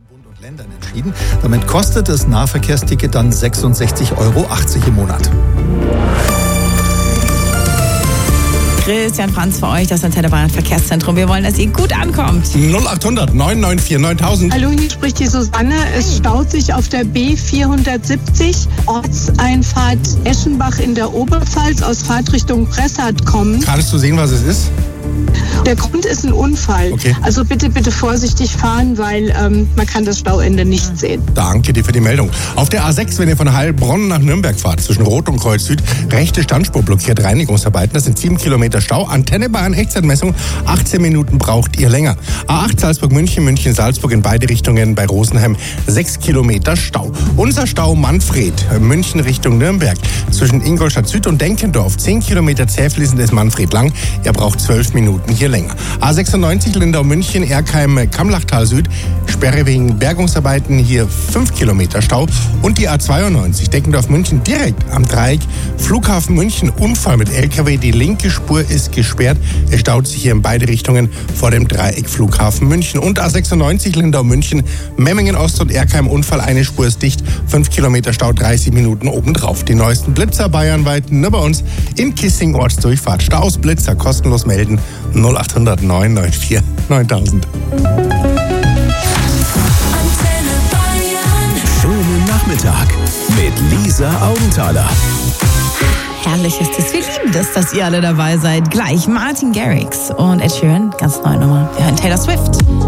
Bund und Ländern entschieden. Damit kostet das Nahverkehrsticket dann 66,80 € im Monat. Christian Franz für euch, das Antenne Bayern Verkehrszentrum. Wir wollen, dass ihr gut ankommt. 0800 994 9000. Hallo, hier spricht die Susanne. Es staut sich auf der B470, Ortseinfahrt Eschenbach in der Oberpfalz aus Fahrtrichtung Pressart kommend. Kannst du sehen, was es ist? Der Grund ist ein Unfall. Okay. Also bitte vorsichtig fahren, weil man kann das Stauende nicht sehen. Danke dir für die Meldung. Auf der A6, wenn ihr von Heilbronn nach Nürnberg fahrt, zwischen Rot und Kreuz Süd, rechte Standspur blockiert, Reinigungsarbeiten. Das sind 7 Kilometer Stau. Antenne Bayern Echtzeitmessung, 18 Minuten braucht ihr länger. A8 Salzburg-München, München-Salzburg in beide Richtungen bei Rosenheim, 6 Kilometer Stau. Unser Stau Manfred, München Richtung Nürnberg, zwischen Ingolstadt Süd und Denkendorf, 10 Kilometer zähfließend ist Manfred lang. Ihr braucht 12 Minuten hier länger. A96 Lindau-München, Erkheim-Kamlachtal Süd, Sperre wegen Bergungsarbeiten, hier 5 Kilometer Stau. Und die A92 Deckendorf-München direkt am Dreieck, Flughafen München, Unfall mit LKW, die linke Spur ist gesperrt. Es staut sich hier in beide Richtungen vor dem Dreieck Flughafen München. Und A96 Lindau-München, Memmingen Ost und Erkheim, Unfall, eine Spur ist dicht, 5 Kilometer Stau, 30 Minuten obendrauf. Die neuesten Blitzer bayernweit nur bei uns in Kissing Ortsdurchfahrt. Staus, Blitzer, kostenlos melden, 0800 994 9000. Schönen Nachmittag mit Lisa Augenthaler. Herrlich ist es. Wir lieben das, dass ihr alle dabei seid. Gleich Martin Garrix und Ed Sheeran, ganz neue Nummer. Wir hören Taylor Swift.